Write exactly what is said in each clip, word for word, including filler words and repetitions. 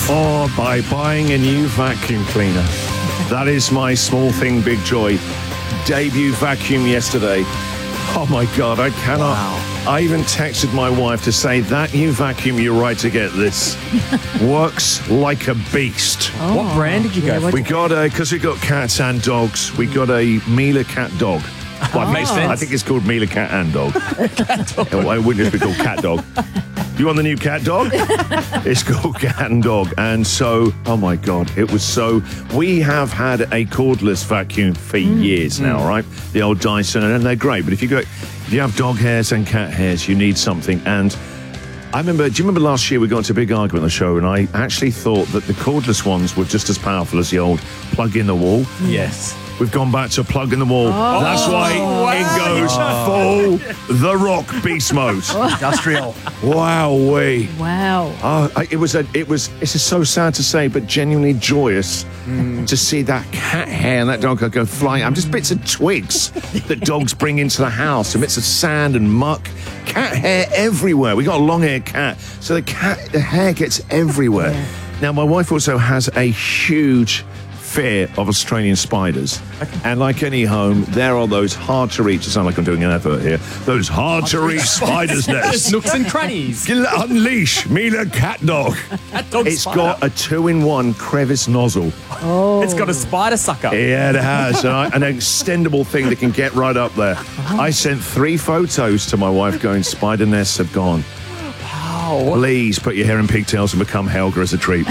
Or by buying a new vacuum cleaner. That is my small thing, big joy. Debut vacuum yesterday. Oh my God, I cannot. Wow. I even texted my wife to say that new vacuum, you're right to get this. Works like a beast. Oh. What brand did you go for? We got a, because we got cats and dogs, we got a Miele cat dog. Well, oh. Makes sense. I think it's called Miele cat and dog. Cat dog. It wouldn't just be called cat dog. You want the new cat dog? It's called Cat and Dog. And so, oh my God, it was so... We have had a cordless vacuum for mm. years now, mm. right? The old Dyson, and they're great. But if you go, if you have dog hairs and cat hairs, you need something. And I remember, do you remember last year we got into a big argument on the show, and I actually thought that the cordless ones were just as powerful as the old plug in the wall? Yes. We've gone back to plug in the wall. Oh, That's why wow. it goes full The Rock beast mode. Industrial. Wowee. Wow. Oh, I, it was a. It was. This is so sad to say, but genuinely joyous mm. to see that cat hair and that dog go flying. I'm just bits of twigs that dogs bring into the house, and bits of sand and muck. Cat hair everywhere. We got a long-haired cat, so the cat the hair gets everywhere. Yeah. Now, my wife also has a huge fear of Australian spiders. Okay. And like any home, there are those hard to reach, it sounds like I'm doing an advert here, those hard to reach spiders' nests. Nooks and crannies. Unleash Miele cat dog. Cat dog It's spider. got a two-in-one crevice nozzle. Oh. It's got a spider sucker. Yeah, it has. An extendable thing that can get right up there. Oh. I sent three photos to my wife going, spider nests have gone. Wow. Please put your hair in pigtails and become Helga as a treat.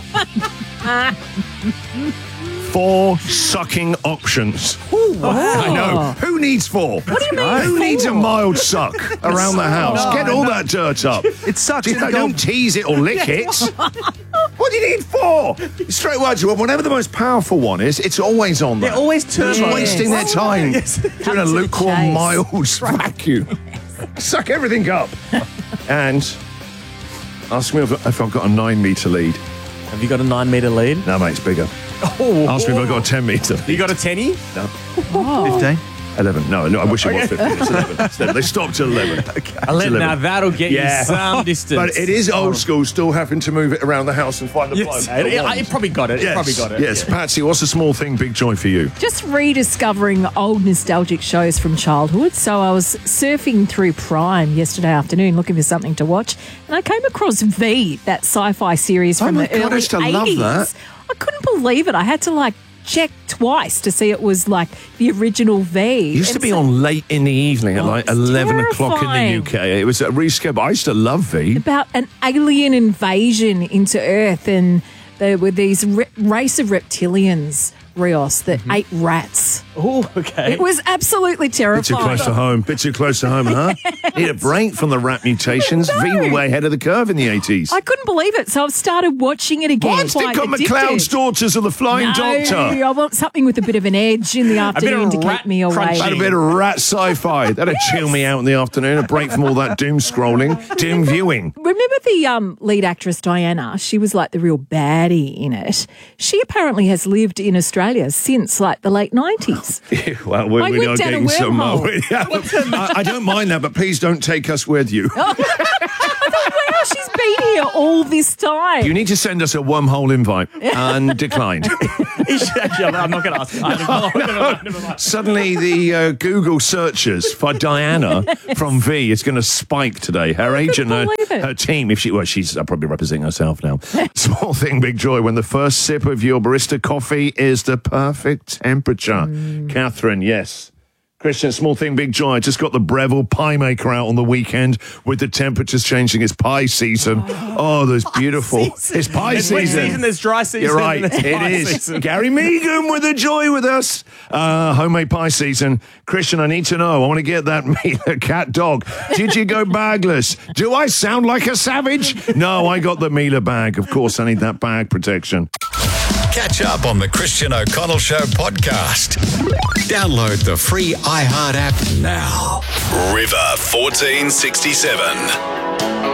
Four sucking options. Ooh, wow. I know. Who needs four? What do you mean? Who four? needs a mild suck around the house? No, Get all that dirt up. It sucks. Do, don't tease it or lick it. What do you need four? Straight away to whatever the most powerful one is, it's always on there. They're always turbo. Just wasting their time Yes. doing a lukewarm, mild vacuum. Suck everything up. And ask me if, if I've got a nine metre lead. Have you got a nine metre lead? No, mate, it's bigger. Oh, Ask me if I've got a ten metre lead. You got a tenny? No. Oh. fifteen? eleven. No, no, I wish it was fifteen. It's eleven. It's eleven. They stopped at eleven. Okay. eleven. Now that'll get yeah. you some distance. But it is old school, still having to move it around the house and find a yes. plug. It, it, it probably got it. Yes. It probably got it. Yes. Yeah. Patsy, what's a small thing, big joy for you? Just rediscovering old nostalgic shows from childhood. So I was surfing through Prime yesterday afternoon looking for something to watch, and I came across V, that sci-fi series from oh my the God, early I used to love eighties. that. I couldn't believe it. I had to like check twice to see it was like the original V. It used and to be so, on late in the evening at Oh, like it's eleven o'clock in the terrifying. U K. It was a reschedule. I used to love V. about an alien invasion into Earth, and there were these re- race of reptilians, Rios, that mm-hmm. ate rats. Oh, okay. It was absolutely Bit terrifying. too close to home. Bit too close to home, huh? Need a break from the rat mutations. No. V were way ahead of the curve in the eighties. I couldn't believe it, so I've started watching it again. What? They've quite got addicted. McLeod's Daughters of the Flying no, Doctor. I want something with a bit of an edge in the afternoon to rat keep me away. crunchy. Had a bit of rat sci-fi. That'd Yes. chill me out in the afternoon. A break from all that doom scrolling, doom viewing. Remember the um, lead actress Diana? She was like the real baddie in it. She apparently has lived in Australia since like the late nineties. Well, we, I we went are down a getting some. Uh, wormhole. I, I don't mind that, but please don't take us with you. I thought, wow, she's been here all this time. You need to send us a wormhole invite and declined. I'm not going to ask. No, no, no, never mind. Suddenly, the uh, Google searches for Diana from V is going to spike today. Her agent, her, believe it. her team, if she, well, she's uh, probably representing herself now. Small thing, big joy. When the first sip of your barista coffee is the perfect temperature. Mm. Catherine, yes. Christian, small thing, big joy. I just got the Breville pie maker out on the weekend with the temperatures changing. It's pie season. Oh, oh there's beautiful. Season. It's pie There's season. wet season, there's dry season. You're right. And there's It pie is. season. Gary Megan with the joy with us. Uh, homemade pie season. Christian, I need to know. I want to get that Miele cat dog. Did you go bagless? Do I sound like a savage? No, I got the Miele bag. Of course, I need that bag protection. Catch up on the Christian O'Connell Show podcast. Download the free iHeart app now. River fourteen sixty-seven.